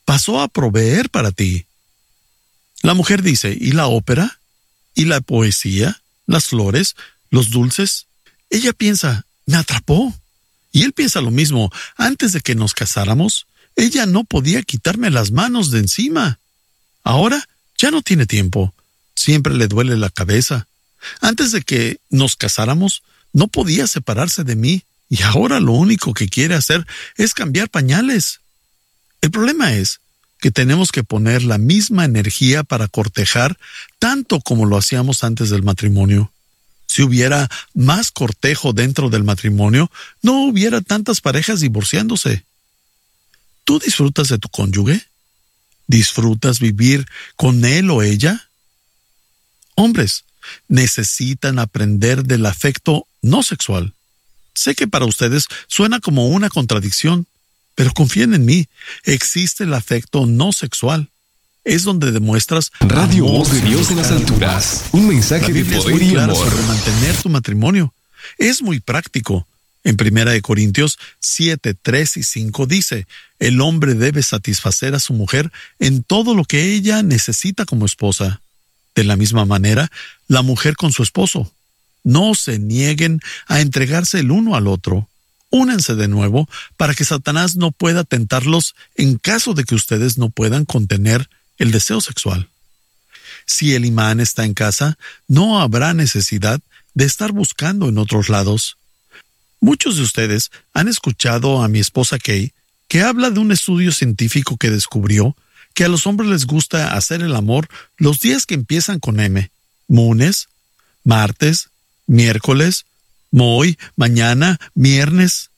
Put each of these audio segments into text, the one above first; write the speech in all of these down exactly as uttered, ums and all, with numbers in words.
pasó a proveer para ti. La mujer dice, ¿y la ópera? ¿Y la poesía? ¿Las flores? ¿Los dulces? Ella piensa, me atrapó. Y él piensa lo mismo. Antes de que nos casáramos, ella no podía quitarme las manos de encima. Ahora ya no tiene tiempo. Siempre le duele la cabeza. Antes de que nos casáramos, no podía separarse de mí. Y ahora lo único que quiere hacer es cambiar pañales. El problema es que tenemos que poner la misma energía para cortejar tanto como lo hacíamos antes del matrimonio. Si hubiera más cortejo dentro del matrimonio, no hubiera tantas parejas divorciándose. ¿Tú disfrutas de tu cónyuge? ¿Disfrutas vivir con él o ella? Hombres, necesitan aprender del afecto no sexual. Sé que para ustedes suena como una contradicción, pero confíen en mí, existe el afecto no sexual. Es donde demuestras Radio Voz de Dios en las alturas. Un mensaje de poder y amor sobre mantener tu matrimonio. Es muy práctico. En Primera de Corintios siete, tres y cinco dice, el hombre debe satisfacer a su mujer en todo lo que ella necesita como esposa. De la misma manera, la mujer con su esposo. No se nieguen a entregarse el uno al otro. Únanse de nuevo para que Satanás no pueda tentarlos en caso de que ustedes no puedan contener el deseo sexual. Si el imán está en casa, no habrá necesidad de estar buscando en otros lados. Muchos de ustedes han escuchado a mi esposa Kay, que habla de un estudio científico que descubrió que a los hombres les gusta hacer el amor los días que empiezan con M. Lunes, martes, miércoles, hoy, mañana, viernes.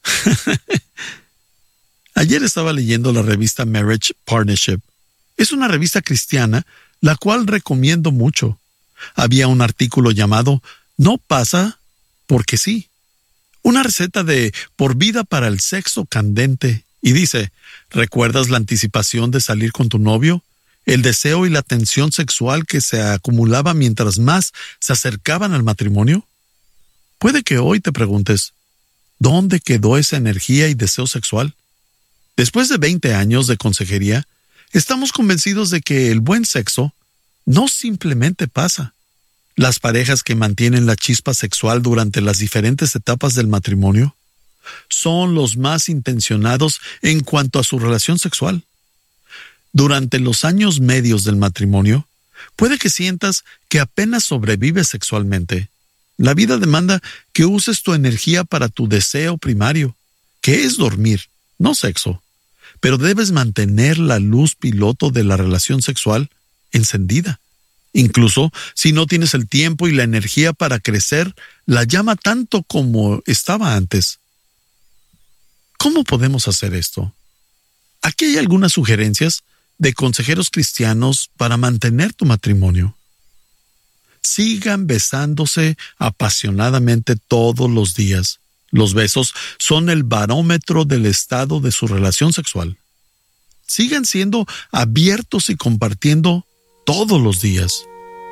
Ayer estaba leyendo la revista Marriage Partnership. Es una revista cristiana, la cual recomiendo mucho. Había un artículo llamado No pasa porque sí. Una receta de por vida para el sexo candente. Y dice, ¿recuerdas la anticipación de salir con tu novio? El deseo y la tensión sexual que se acumulaba mientras más se acercaban al matrimonio. Puede que hoy te preguntes, ¿dónde quedó esa energía y deseo sexual? Después de veinte años de consejería, estamos convencidos de que el buen sexo no simplemente pasa. Las parejas que mantienen la chispa sexual durante las diferentes etapas del matrimonio son los más intencionados en cuanto a su relación sexual. Durante los años medios del matrimonio, puede que sientas que apenas sobrevives sexualmente. La vida demanda que uses tu energía para tu deseo primario, que es dormir, no sexo. Pero debes mantener la luz piloto de la relación sexual encendida. Incluso si no tienes el tiempo y la energía para crecer la llama tanto como estaba antes. ¿Cómo podemos hacer esto? Aquí hay algunas sugerencias de consejeros cristianos para mantener tu matrimonio. Sigan besándose apasionadamente todos los días. Los besos son el barómetro del estado de su relación sexual. Sigan siendo abiertos y compartiendo todos los días.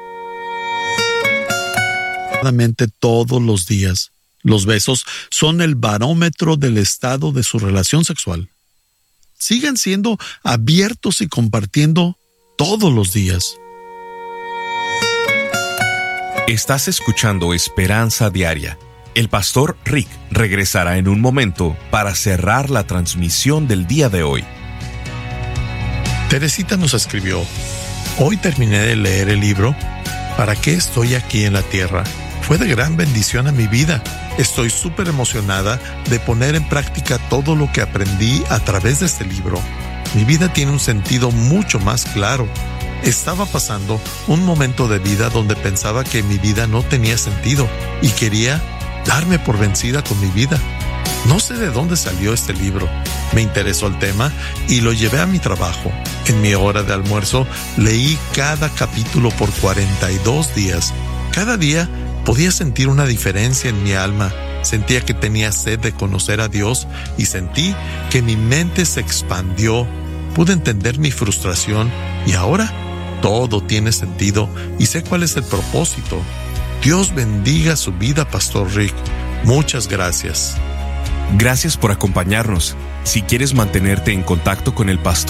Todos los días. Los besos son el barómetro del estado de su relación sexual. Sigan siendo abiertos y compartiendo todos los días. Estás escuchando Esperanza Diaria. El pastor Rick regresará en un momento para cerrar la transmisión del día de hoy. Teresita nos escribió, hoy terminé de leer el libro ¿Para qué estoy aquí en la tierra? Fue de gran bendición a mi vida. Estoy súper emocionada de poner en práctica todo lo que aprendí a través de este libro. Mi vida tiene un sentido mucho más claro. Estaba pasando un momento de vida donde pensaba que mi vida no tenía sentido y quería darme por vencida con mi vida. No sé de dónde salió este libro. Me interesó el tema y lo llevé a mi trabajo. En mi hora de almuerzo leí cada capítulo por cuarenta y dos días. Cada día podía sentir una diferencia en mi alma. Sentía que tenía sed de conocer a Dios y sentí que mi mente se expandió. Pude entender mi frustración y ahora todo tiene sentido y sé cuál es el propósito. Dios bendiga su vida, Pastor Rick. Muchas gracias. Gracias por acompañarnos. Si quieres mantenerte en contacto con el pastor